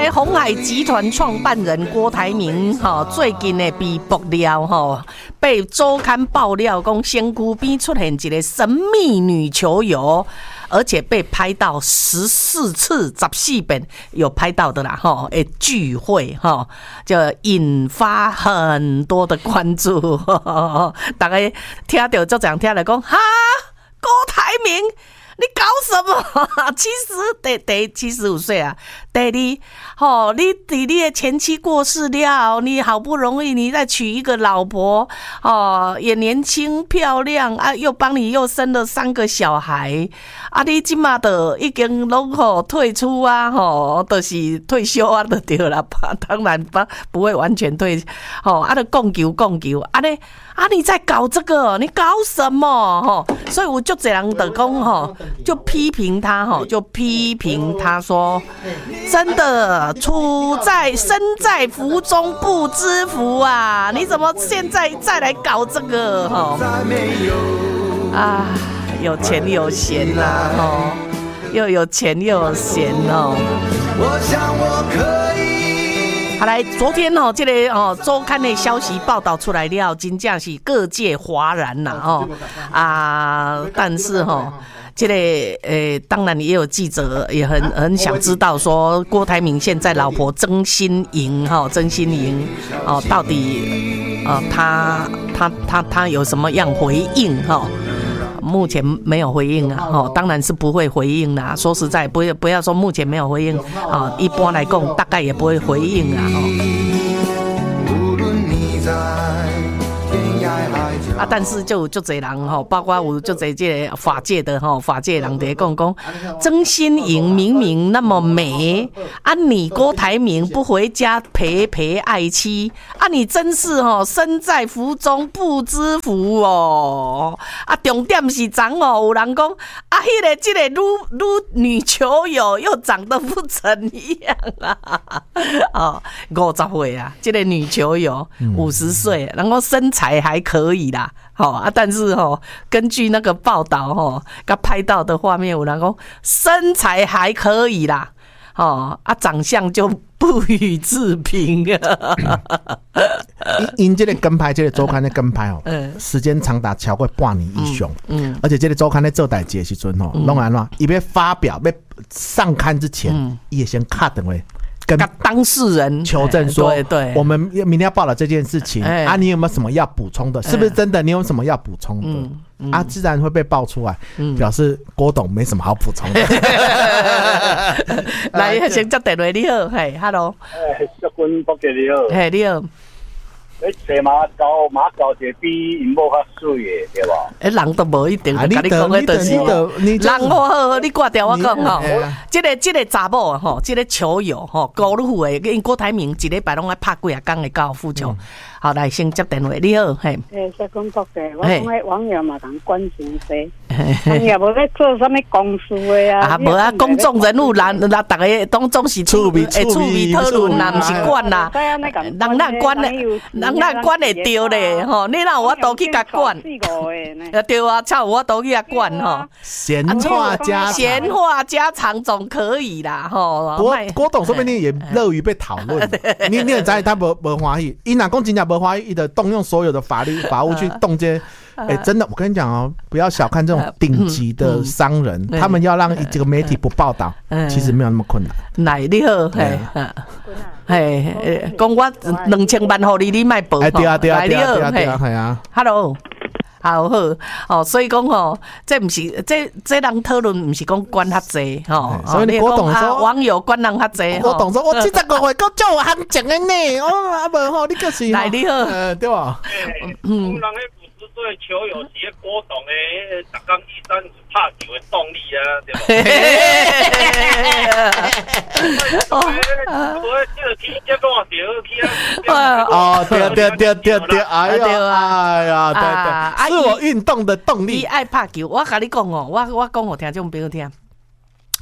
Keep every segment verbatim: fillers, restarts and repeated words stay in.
个鸿海集团创办人郭台铭哈，最近呢被爆料哈，被周刊爆料讲身躯边出现一个神秘女球友。而且被拍到十四次、十四遍有拍到的啦，哈，诶，聚会哈，就引发很多的关注，呵呵大家听到就这样听来讲，哈，郭台铭。你搞什么？其实第第七十五岁啊，第二，吼，你你的前妻过世了，你好不容易你再娶一个老婆，哦，也年轻漂亮啊，又帮你又生了三个小孩，啊，你今嘛的已经拢吼退出啊，吼，就是退休啊，就对了吧？当然不不会完全退，吼，啊，就供求供求，啊你啊你在搞这个，你搞什么？吼，所以我就这样的讲吼。就批评他哈，就批评他说，真的处在身在福中不知福啊！你怎么现在再来搞这个哈？啊，有钱有闲呐、啊、哈，又有钱又有闲哦。我想我可以。好来，昨天哦，这个哦周刊的消息报道出来了，真正是各界哗然呐哦啊，但是哈、哦。这个呃，当然也有记者也很很想知道说郭台铭现在老婆曾心莹哈，曾心莹哦，到底呃他他他他有什么样回应哈？目前没有回应啊，哈，当然是不会回应啦。说實在，不要不要說目前沒有回應啊，一般來講大概也不會回應啊，啊，但是就就这人哈，包括有就这这法界的哈，法界人在讲讲，曾心莹明明那么美，啊，你郭台铭不回家陪陪爱妻，啊，你真是哈身在福中不知福哦，啊，重点是长哦，有人讲啊，迄、那个这个女女女球友又长得不怎样啊，哦，五十岁啊，这个女球友五十岁，然后身材还可以啦。好、哦、啊，但是哦，根据那个报道哦，他拍到的画面，有人讲身材还可以啦，哦啊，长相就不予置评啊。 因因这个跟拍，这个周刊的跟拍哦，嗯、时间长达超过半年以上，嗯，嗯而且这个周刊在做代志的时阵哦，弄安怎，伊要发表要上刊之前，伊、嗯、也先卡等位。跟当事人求证说， 对对， 我们明天要报道这件事情、欸、啊，你有没有什么要补充的？欸、是不是真的？你有什么要补充的？嗯嗯、啊，自然会被爆出来，嗯、表示郭董没什么好补充的。 来，先接电话，你好，嘿 ，hello， 哎，小君伯姐你好， 嘿，你好。 诶，骑马搞马搞者比因某较水的，对吧？ 诶，人都无一定，甲你讲诶，就是人好好，你挂掉我讲吼，这个这个查某吼，这个球友吼，高尔夫诶，因郭台铭一礼拜拢爱拍几啊工诶高尔夫球。好，来先接电话，你好，嘿。 诶，小君伯姐，我讲诶网友嘛，人关心些，人也无咧做啥物公事诶啊。 啊，无啊，公众人物啦，啦，大家当总是趣味趣味讨论啦，毋是管啦，人哪管咧？人哪管会着咧？吼，你哪有法度去甲管？对啊，才有法度去甲管吼。 闲话家常， 闲话家常总可以啦，吼。 郭郭董说不定也乐于被讨论。你你也知他无无欢喜，伊若讲真正无欢喜，伊就动用所有的法律法务去冻结。哎、欸，真的，我跟你讲哦，不要小看这种顶级的商人，嗯嗯、他们要让这个媒体不报道，嗯、其实没有那么困难。 来，你好，嘿，嘿，讲我两千万互你，你卖报。 哎，对啊，对啊，对啊，对啊，对啊，系啊。 Hello， 好好哦，所以讲吼，这不是这这人讨论，不是讲管较济吼。 所以郭董说， 网友管人较济。 郭董说，我七十五岁，够做行情的呢。哦，啊无吼，你就是。 来，你好， 呃，对吧？ 嗯。对球友是郭董的，逐工一三五拍球的动力啊，对吧？哦，我这个天接跟我丢去啊！ 哦，对对对对对，哎呀，哎呀，对对，是我运动的动力。 你爱拍球，我跟你讲哦，我我讲我听众朋友听。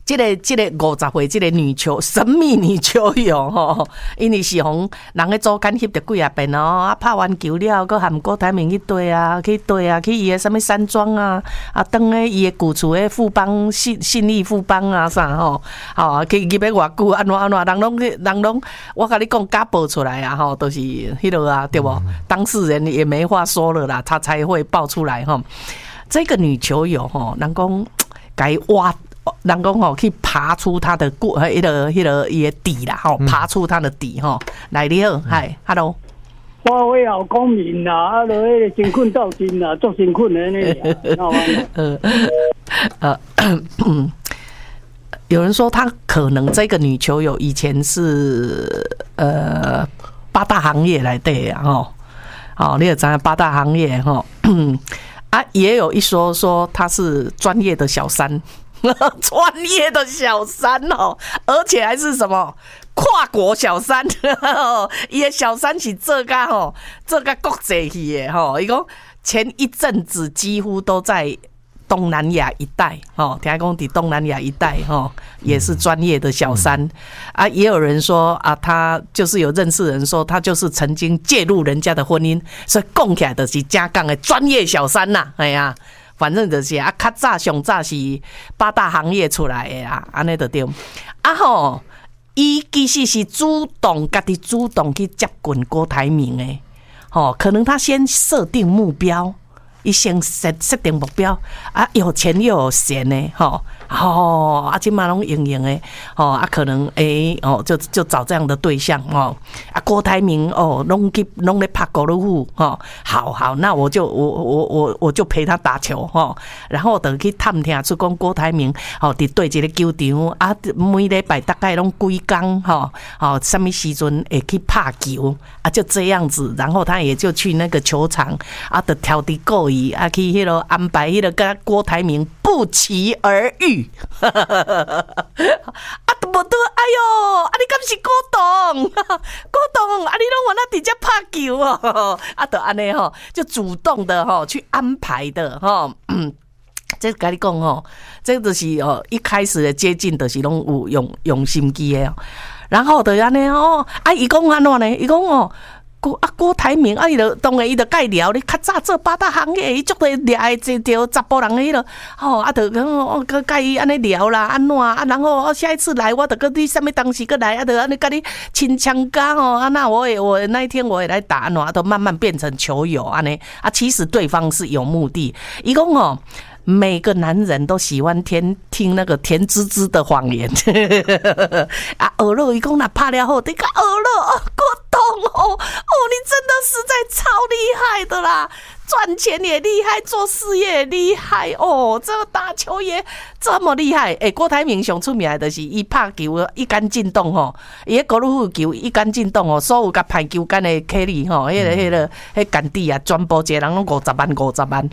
这个这个五十岁这个女球神秘女球友吼，因为是红人咧组间翕着几啊遍哦，啊拍完球了，佮含郭台铭去对啊，去对啊，去伊个什么山庄啊，啊当咧伊个旧厝诶富邦信信义富邦啊啥吼，吼去入要偌久安怎安怎，人拢人拢我甲你讲假报出来啊吼，都、就是迄落啊对无？当事人也没话说了啦，他才会爆出来吼。这个女球友吼，人讲该挖。人讲吼去爬出他的过迄个迄个伊个底啦吼，爬出他的底吼。来你好，嗨 ，hello。 我为好公民啦，啊，落迄个辛苦斗阵啦，做辛苦的呢。 呃呃，有人说他可能这个女球友以前是呃八大行业来对啊吼，好，你也知道八大行业吼，啊，也有一说说他是专业的小三。专业的小三哦，而且还是什么跨国小三，伊的小三是做甲吼，做甲国际去的吼。伊讲前一阵子几乎都在东南亚一带，吼，听讲伫东南亚一带吼，也是专业的小三、嗯、啊。也有人说啊，他就是有认识人说，他就是曾经介入人家的婚姻，所以讲起来就是正港的专业小三呐，哎呀。反正就是啊，较早上早是八大行业出来的啦，安尼就对。啊吼，伊其实是主动家己主动去接近郭台铭的，吼，可能他先设定目标，伊先设设定目标，啊，有钱又有闲的，吼。哦，啊，今嘛拢用用的，哦，啊，可能诶、欸，哦，就就找这样的对象，哦，啊，郭台铭，哦，拢去拢咧拍高尔夫，哦，好好，那我就我我我我就陪他打球，哦，然后就去探听出讲郭台铭，哦，伫对一个球场，啊，每礼拜大概拢几工，吼，哦，什么时阵会去拍球，啊，就这样子，然后他也就去那个球场，啊，就挑滴故意，啊，去迄个安排迄个跟郭台铭不期而遇。啊，都无对，哎哟，啊，你敢是郭董？郭董，啊，你拢往那底下拍球哦，啊，就安尼吼，就主动的吼去安排的吼，嗯，这跟你讲吼，这就是哦，一开始的接近就是拢有用用心机的哦，然后就安尼哦，啊，伊讲安怎呢？伊讲哦。郭啊郭台铭啊，伊就当然伊就甲伊聊，你较早做八大行业，伊足多掠的一条查甫人迄落，吼啊，就讲哦，佮甲伊安尼聊啦，安怎啊，然后下一次来，我就佮你什么当时佮来，啊，就安尼甲你亲枪杆哦，啊，那我也我那一天我也来打，安怎都慢慢变成球友安尼啊，其实对方是有目的，伊讲哦。每个男人都喜欢听听那个甜滋滋的谎言啊！鹅肉一共那拍了后，这个鹅肉哦，郭董哦哦，你真的实在超厉害的啦！赚钱也厉害，做事业也厉害哦，这个打球也这么厉害。哎、欸，郭台铭上出名的就是伊拍球一杆进洞吼，伊个高尔夫球一杆进洞哦，所有甲排球杆的客里吼，迄、那个迄、那个迄杆底啊，全部一个人拢五十万五十万，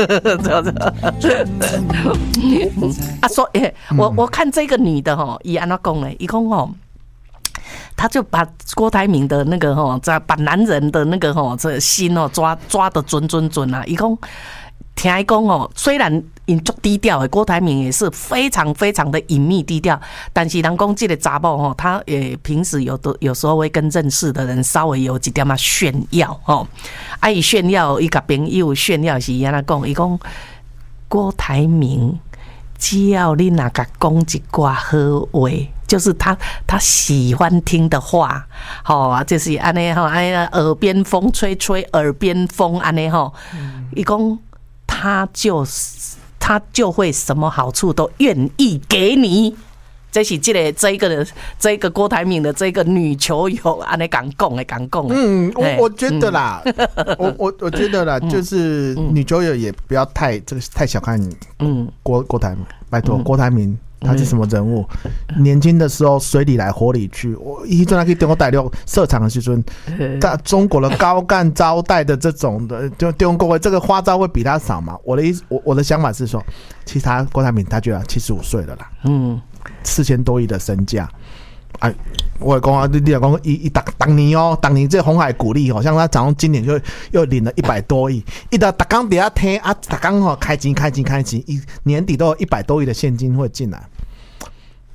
啊，所以、欸、我我看这个女的吼，伊安怎讲呢？伊讲吼。他就把郭台铭的那个吼，把男人的那个吼这心哦抓抓得准准准啊！伊讲，听伊讲哦，虽然因足低调的，郭台铭也是非常非常的隐秘低调，但是人讲这个查某吼，他也平时有的有时候会跟认识的人稍微有一点嘛炫耀吼，啊伊炫耀伊甲朋友炫耀是安怎讲？伊讲郭台铭只要你若甲讲一寡好话。就是他他喜欢听的话，吼啊，就是安尼吼，安尼耳边风吹吹，耳边风安尼吼，伊讲他就他就会什么好处都愿意给你。这是这个这个这个郭台铭的这个女球友安尼讲讲的讲讲。 嗯，我我觉得啦，嗯、我我我觉得啦，就是女球友也不要太这个太小看嗯郭郭台铭，拜托、嗯、郭台铭。他是什么人物？嗯、年轻的时候水里来火里去，我一阵还可以中国大陆设厂的时阵，在中国的高干招待的这种的，就中国这个花招会比他少嘛？我的意思，我我的想法是说，其实他郭台铭他觉得七十五岁了啦，嗯，四千多亿的身价。哎，我也讲啊，你讲讲，一一当当年哦，当年这红海股利哦，像他早上今年就又领了一百多亿，一到大刚底下听啊，大刚吼开金开金开金，一年底都有一百多亿的现金会进来。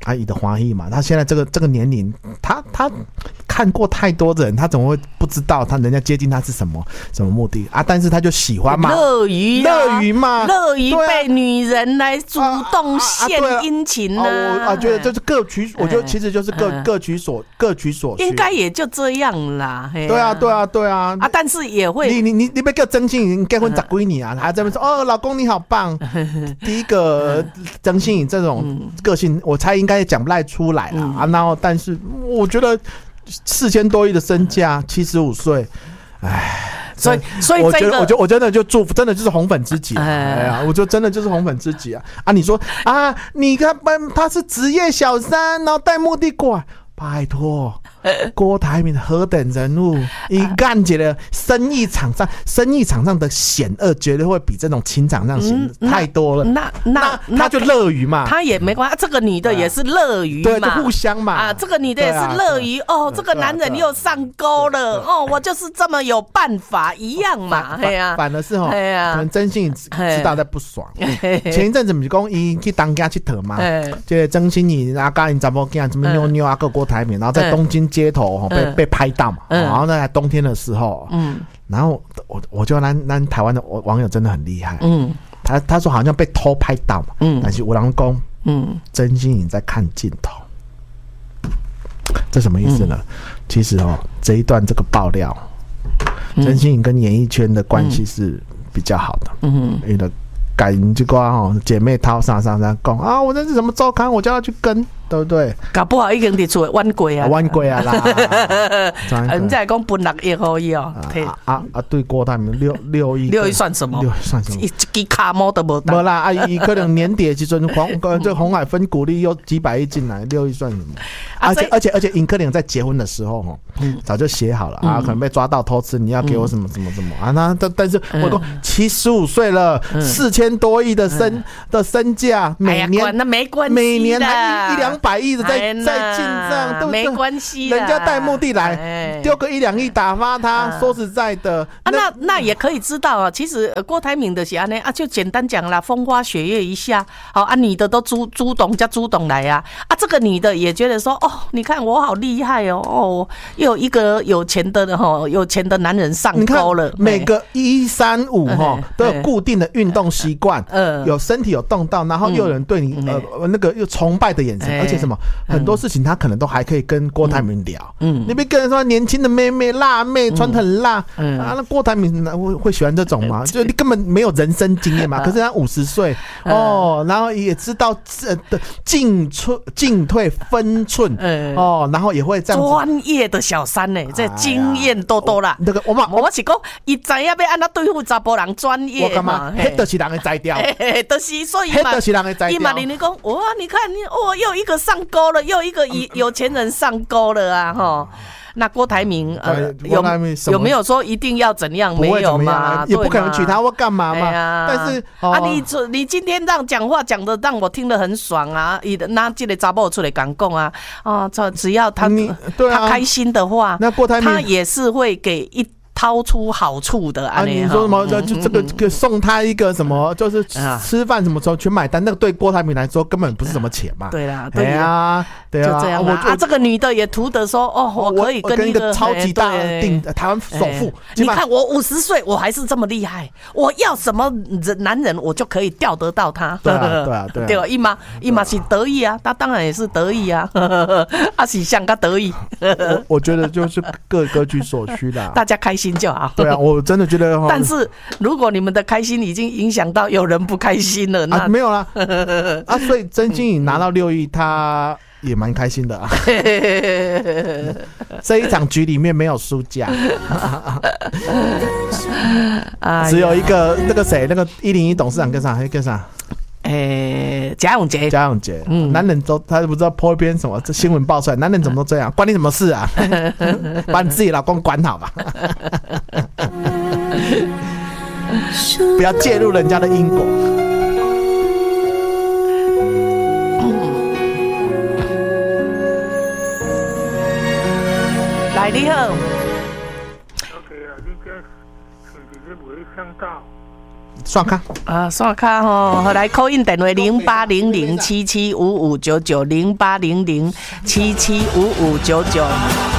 阿姨的欢喜嘛，他现在这个这个年龄，他他看过太多的人，他怎么会不知道他人家接近他是什么什么目的啊？但是他就喜欢嘛， 乐于乐于嘛， 乐于被女人来主动献殷勤呢。 我啊觉得这是各取，我觉得其实就是各各取所各取所需， 应该也就这样啦。 对啊对啊对啊啊！但是也会， 你你你你别叫曾心颖结婚十几年啊，还在那边说哦，老公你好棒。第一个曾心颖这种个性，我猜应该也讲不太出来了啊。然后，但是我觉得四千多亿的身价，七十五岁，哎， 所以所以我觉得，我觉得我真的就祝福，真的就是红粉知己。哎呀，我觉得真的就是红粉知己啊！啊，你说啊，你看他是职业小三，然后带目的过，拜托。郭台铭何等人物，一干起了生意场上，生意场上的险恶绝对会比这种情场上险太多了。 那那那他就乐于嘛， 他也没关系。这个女的也是乐于嘛， 对，就互相嘛。 啊，这个女的也是乐于哦，这个男人又上钩了哦，我就是这么有办法一样嘛。哎呀， 反而是哦，可能曾心颖知道在不爽。前一阵子不是讲伊去当家去特嘛，这个曾心颖啊，跟因查某囝什么妞妞啊，个郭台铭，然后在东京街头被、嗯、被拍到嘛，嗯、然后在冬天的时候，嗯，然后我我觉得咱咱台湾的网友真的很厉害，嗯，他他说好像被偷拍到嘛，嗯，但是有人说，嗯，曾心颖在看镜头，这什么意思呢？嗯、其实哦，这一段这个爆料，嗯、曾心颖跟演艺圈的关系是比较好的，嗯，因为改这个哦姐妹淘上上上讲啊，我这是什么周刊，我叫他去跟。对不对？ 搞不好已经伫厝冤过啊， 冤过啊啦！ 人家讲分六亿可以哦， 啊啊！对郭台铭六六亿， 六亿算什么？ 六亿算什么？ 一支卡毛都无。 没啦，啊，伊可能年底其实黄这红海分股利又几百亿进来，六亿算什么？而且而且而且，尹可能在结婚的时候哦，早就写好了啊，可能被抓到偷吃，你要给我什么什么什么啊？那但但是我讲七十五岁了，四千多亿的身的身价，每年那没关系， 每年还一两。百亿的在在进账，对不对？ 没关系， 人家带目的来，丢个一两亿打发他。说实在的， 啊，那那也可以知道啊。其实郭台铭的是安尼啊，就简单讲啦，风花雪月一下，好啊，女的都朱朱董叫朱董来啊，啊，这个女的也觉得说，哦，你看我好厉害哦，哦，又有一个有钱的哈，有钱的男人上钩了。 每个一三五哈都有固定的运动习惯，嗯，有身体有动到，然后又有人对你呃那个又崇拜的眼神，而且什么很多事情他可能都还可以跟郭台铭聊，嗯，你别跟人说年轻的妹妹辣妹穿很辣，嗯啊，那郭台铭会会喜欢这种吗？就你根本没有人生经验嘛，可是他五十岁哦，然后也知道这的进出进退分寸，哦，然后也会这样专业的小三呢，这经验多多啦。 那个我嘛， 我是讲，伊知影要安怎对付查甫人专业， 我干嘛？迄就是人的摘掉， 就是所以嘛，就是人的摘掉。 伊嘛，你讲哇，你看你哦，又一个上钩了，又一个有钱人上钩了啊！哈，那郭台铭呃有有没有说一定要怎样？没有嘛， 也不可能娶她或干嘛嘛。但是啊，你你今天让讲话讲的让我听得很爽啊！伊拿这个查某出来讲讲啊，啊，只要他他开心的话， 那郭台铭他也是会给一。掏出好处的啊！你说什么？就这个就送他一个什么？就是吃饭什么时候全买单？那个对郭台铭来说根本不是什么钱嘛。 对啦， 对啊，对啊， 就这样啊。啊，这个女的也图得说，哦，我可以跟一个超级大定台湾首富。 你看我五十岁，我还是这么厉害。我要什么男人，我就可以钓得到他。 对啊，对啊，对啊。 对吧？一妈一妈是得意啊，他当然也是得意啊。阿喜像他得意。 我我觉得就是各各取所需啦， 大家开心就好。 对啊，我真的觉得。 但是如果你们的开心已经影响到有人不开心了，那、 啊、没有啦。啊，所以曾心颖拿到六亿，他也蛮开心的啊。这一场局里面没有输家，只有一个那个谁，那个一零一董事长跟啥？还跟啥？ 诶，贾永杰， 贾永杰，嗯，男人都他不知道po一篇什么，这新闻爆出来，男人怎么都这样，关你什么事啊？把你自己老公管好吧，不要介入人家的因果。 来，你好。 OK 啊，你这身体是不会伤到。 刷卡啊，刷卡吼，好来 call in 电话零八零零七七五五九九零八零零七七五五九九。